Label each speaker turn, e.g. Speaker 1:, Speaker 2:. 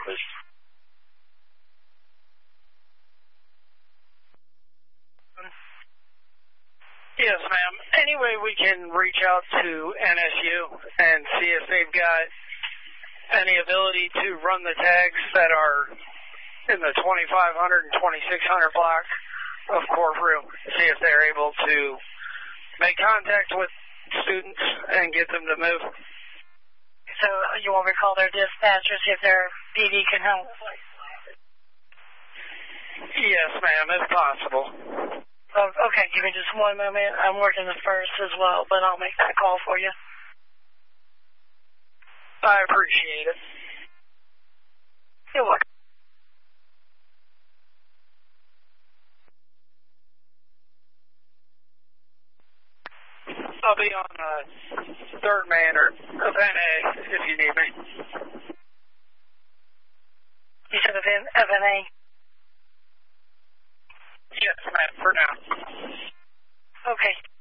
Speaker 1: please.
Speaker 2: Yes, ma'am. Anyway, we can reach out to NSU and see if they've got any ability to run the tags that are in the 2500 and 2600 block of Corfu. See if they're able to make contact with students and get them to move.
Speaker 1: So you want me to call their dispatcher, see if their PD can help?
Speaker 2: Yes, ma'am, if possible.
Speaker 1: Oh, okay, give me just one moment. I'm working the first as well, but I'll make that call for you.
Speaker 2: I appreciate it.
Speaker 1: You're welcome.
Speaker 2: I'll be on third man or event A if you need me.
Speaker 1: You said event A?
Speaker 2: Yes, ma'am, for now.
Speaker 1: Okay.